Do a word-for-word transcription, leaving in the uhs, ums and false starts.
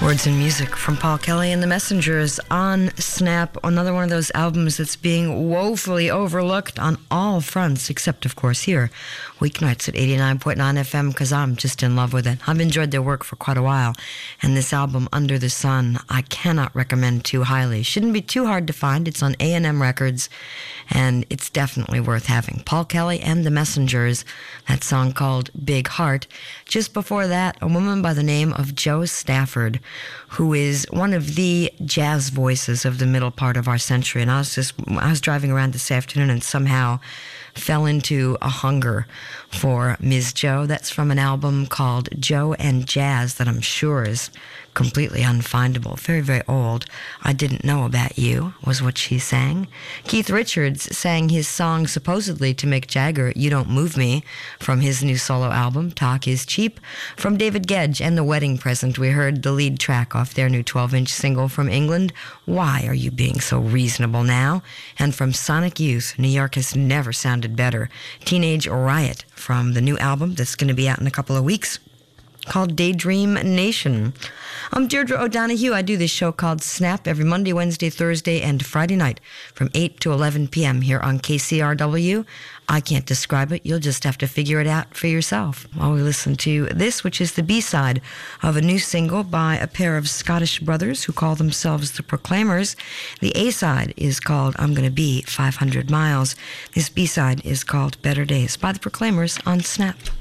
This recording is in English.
Words and music from Paul Kelly and the Messengers on Snap, another one of those albums that's being woefully overlooked on all fronts, except, of course, here. Weeknights at eighty-nine point nine F M, because I'm just in love with it. I've enjoyed their work for quite a while, and this album, Under the Sun, I cannot recommend too highly. Shouldn't be too hard to find. It's on A and M Records, and it's definitely worth having. Paul Kelly and the Messengers, that song called Big Heart. Just before that, a woman by the name of Jo Stafford, who is one of the jazz voices of the middle part of our century. And I was just, I was driving around this afternoon and somehow fell into a hunger for Miz Jo. That's from an album called Jo and Jazz that I'm sure is completely unfindable. Very, very old. I Didn't Know About You was what she sang. Keith Richards sang his song supposedly to Mick Jagger, You Don't Move Me, from his new solo album, Talk Is Cheap. From David Gedge and The Wedding Present, we heard the lead track off their new twelve-inch single from England, Why Are You Being So Reasonable Now? And from Sonic Youth, New York Has Never Sounded Better, Teenage Riot, from the new album that's going to be out in a couple of weeks, called Daydream Nation. I'm Deirdre O'Donoghue. I do this show called Snap every Monday, Wednesday, Thursday, and Friday night from eight to eleven p.m. here on K C R W. I can't describe it. You'll just have to figure it out for yourself while we listen to this, which is the B-side of a new single by a pair of Scottish brothers who call themselves the Proclaimers. The A-side is called I'm Gonna Be five hundred miles. This B-side is called Better Days by the Proclaimers on Snap.